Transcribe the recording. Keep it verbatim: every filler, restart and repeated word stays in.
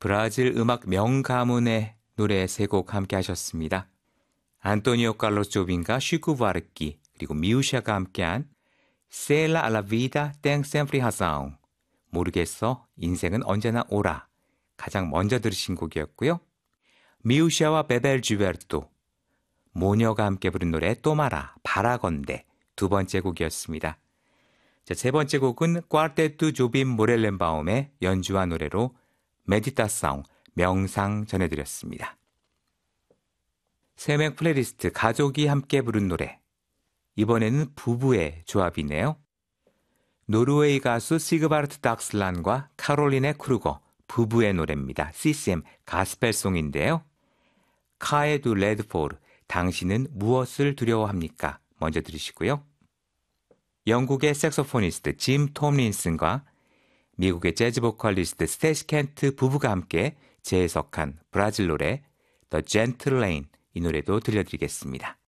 브라질 음악 명가문의 노래 세 곡 함께 하셨습니다. 안토니오 칼로스 조빈과 쉬쿠 부아르키 그리고 미우샤가 함께한 Sei lá a vida tem sempre razão. 모르겠어, 인생은 언제나 옳아. 가장 먼저 들으신 곡이었고요. 미우샤와 베벨 주베르토, 모녀가 함께 부른 노래 또 말아, 바라건대 두 번째 곡이었습니다. 자, 세 번째 곡은 꽈르테투 조빈 모렐렌바움의 연주와 노래로 메디타사옹, 명상 전해드렸습니다. 세명 플레이리스트 가족이 함께 부른 노래, 이번에는 부부의 조합이네요. 노르웨이 가수 시그바르트 닥슬란과 카롤린의 크루거 부부의 노래입니다. 씨씨엠 가스펠송인데요. 카에두 레드포르, 당신은 무엇을 두려워합니까? 먼저 들으시고요. 영국의 색소포니스트 짐 톰린슨과 미국의 재즈 보컬리스트 스테이시 켄트 부부가 함께 재해석한 브라질 노래 The Gentle Lane, 이 노래도 들려드리겠습니다.